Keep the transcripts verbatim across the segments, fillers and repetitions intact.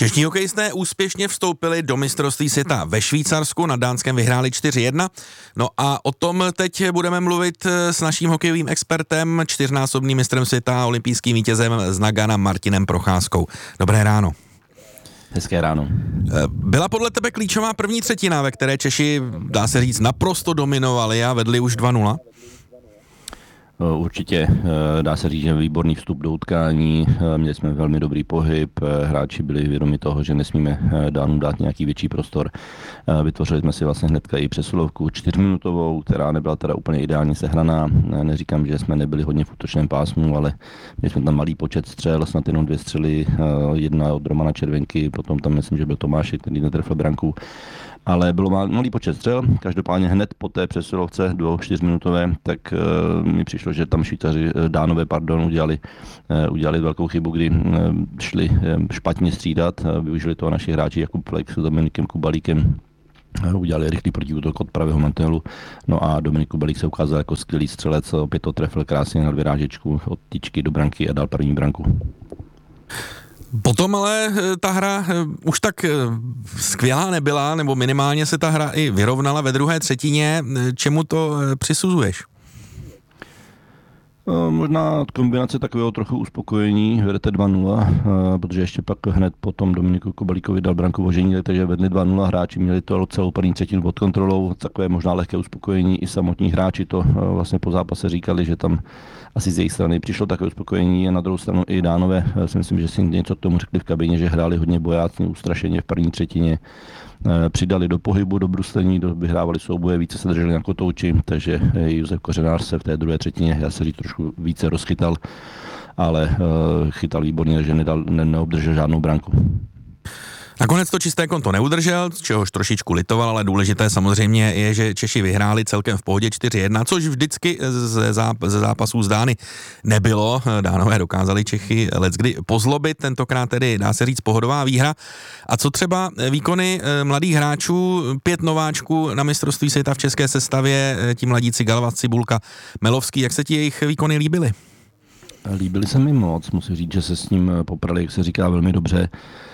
Čeští hokejisté úspěšně vstoupili do mistrovství světa ve Švýcarsku, nad Dánskem vyhráli čtyři jedna. No a o tom teď budeme mluvit s naším hokejovým expertem, čtyřnásobným mistrem světa, olympijským vítězem z Nagana Martinem Procházkou. Dobré ráno. Hezké ráno. Byla podle tebe klíčová první třetina, ve které Češi, dá se říct, naprosto dominovali a vedli už dva nula? Určitě dá se říct, že výborný vstup do utkání, měli jsme velmi dobrý pohyb, hráči byli vědomi toho, že nesmíme Dánům dát nějaký větší prostor. Vytvořili jsme si vlastně hnedka i přesilovku čtyřminutovou, která nebyla teda úplně ideálně sehraná. Neříkám, že jsme nebyli hodně v útočném pásmu, ale měli jsme tam malý počet střel, snad jenom dvě střely, jedna od Romana Červenky, potom tam myslím, že byl Tomášek, který netrefil branku. Ale bylo malý počet střel, každopádně hned po té přesilovce dvou čtyřminutové, tak uh, mi přišlo, že tam Švýcaři, Dánové, pardon, udělali, uh, udělali velkou chybu, kdy uh, šli uh, špatně střídat, uh, využili toho naši hráči Jakub Fleck s Dominikem Kubalíkem, uh, udělali rychlý protiútok od pravého mantinelu, no a Dominik Kubalík se ukázal jako skvělý střelec, opět to trefil krásně na vyrážečku od tyčky do branky a dal první branku. Potom ale ta hra už tak skvělá nebyla, nebo minimálně se ta hra i vyrovnala ve druhé třetině. Čemu to přisuzuješ? Možná kombinace takového trochu uspokojení, vedete dva nula, protože ještě pak hned potom Dominiku Kubalíkovi dal branku Voženílek, takže vedli dva nula, hráči měli to celou první třetinu pod kontrolou, takové možná lehké uspokojení, i samotní hráči to vlastně po zápase říkali, že tam asi z jejich strany přišlo takové uspokojení a na druhou stranu i Dánové, si myslím, že si něco k tomu řekli v kabině, že hráli hodně bojácně, ustrašeně v první třetině, přidali do pohybu, do bruslení, do, vyhrávali souboje, více se drželi na kotouči, takže Josef Kořenář se v té druhé třetině, já se říct, trošku více rozchytal, ale uh, chytal výborně, že nedal, ne, neobdržel žádnou branku. Nakonec to čisté konto neudržel, z čehož trošičku litoval, ale důležité samozřejmě je, že Češi vyhráli celkem v pohodě čtyři jedna, což vždycky ze, záp- ze zápasů z Dány nebylo. Dánové dokázali Čechy leckdy pozlobit, tentokrát tedy dá se říct pohodová výhra. A co třeba výkony mladých hráčů, pět nováčků na mistrovství světa v české sestavě, ti mladíci Galvas, Cibulka, Melovský, jak se ti jejich výkony líbily? Líbily se mi moc, musím říct, že se s ním poprali, jak se říká, velmi dobře.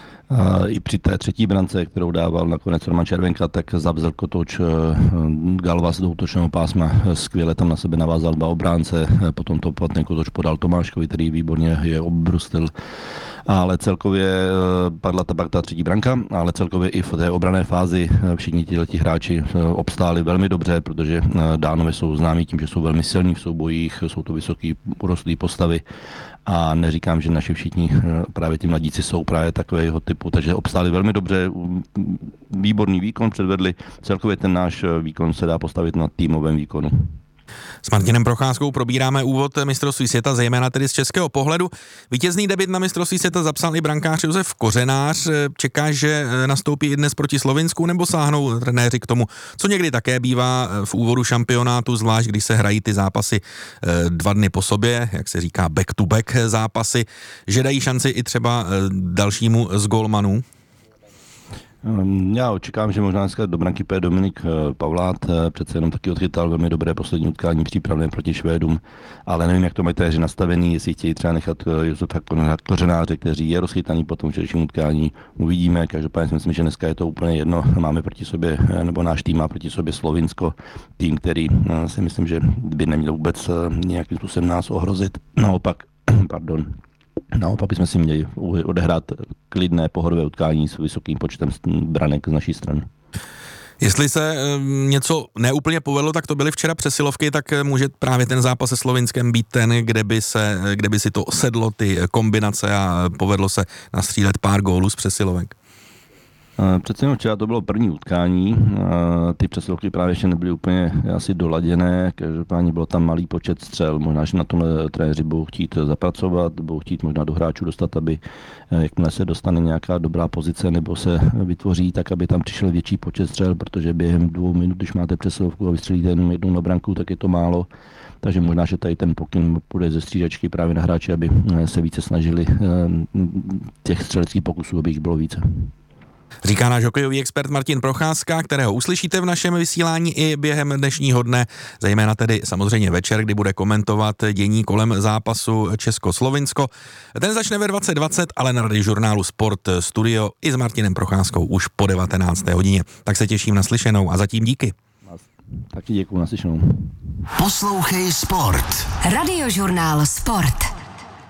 A i při té třetí brance, kterou dával nakonec Roman Červenka, tak zavzel kotouč Galvas do útočného pásma, skvěle tam na sebe navázal dva obránce, potom to ten kotouč podal Tomáškovi, který výborně je obrustil. Ale celkově padla ta pak ta třetí branka, ale celkově i v té obranné fázi všichni tihleti hráči obstáli velmi dobře, protože Dánové jsou známí tím, že jsou velmi silní v soubojích, jsou to vysoký urostlý postavy a neříkám, že naši všichni právě ti mladíci jsou právě takového typu, takže obstáli velmi dobře, výborný výkon předvedli, celkově ten náš výkon se dá postavit na týmovém výkonu. S Martinem Procházkou probíráme úvod mistrovství světa, zejména tedy z českého pohledu. Vítězný debut na mistrovství světa zapsal i brankář Josef Kořenář. Čekáš, že nastoupí i dnes proti Slovinsku, nebo sáhnou trenéři k tomu, co někdy také bývá v úvodu šampionátu, zvlášť když se hrají ty zápasy dva dny po sobě, jak se říká back to back zápasy, že dají šanci i třeba dalšímu z golmanů? Já očekávám, že možná dneska do branky půjde Dominik Pavlát, přece jenom taky odchytal velmi dobré poslední utkání přípravné proti Švédům, ale nevím, jak to mají téři nastavený, jestli chtějí třeba nechat Josefa Kořenáře, kteří je rozchytaný po tom včerejším utkání, uvidíme, každopádně si myslím, že dneska je to úplně jedno, máme proti sobě, nebo náš tým má proti sobě Slovinsko, tým, který si myslím, že by neměl vůbec nějakým způsobem nás ohrozit, naopak, pardon, Naopak bychom si měli odehrát klidné pohodové utkání s vysokým počtem branek z naší strany. Jestli se e, něco neúplně povedlo, tak to byly včera přesilovky, tak může právě ten zápas se Slovinskem být ten, kde by, se, kde by si to sedlo, ty kombinace a povedlo se nastřílet pár gólů z přesilovek. Přece jenom včera to bylo první utkání, ty přesilovky právě ještě nebyly úplně asi doladěné, každopádně bylo tam malý počet střel, možná, že na tomhle trenéři budou chtít zapracovat, budou chtít možná do hráčů dostat, aby jakmile se dostane nějaká dobrá pozice nebo se vytvoří, tak aby tam přišel větší počet střel, protože během dvou minut, když máte přesilovku a vystřelíte jenom jednou na branku, tak je to málo. Takže možná, že tady ten pokyn půjde ze střídačky právě na hráči, aby se více snažili těch střeleckých pokusů, aby jich bylo více. Říká náš hokejový expert Martin Procházka, kterého uslyšíte v našem vysílání i během dnešního dne, zejména tedy samozřejmě večer, kdy bude komentovat dění kolem zápasu Česko-Slovinsko. Ten začne ve dvacet dvacet, ale na Radiožurnálu Sport Studio i s Martinem Procházkou už po devatenácté hodině. Tak se těším na slyšenou a zatím díky. Taky děkuju, na slyšenou. Poslouchej Sport. Radiožurnál Sport.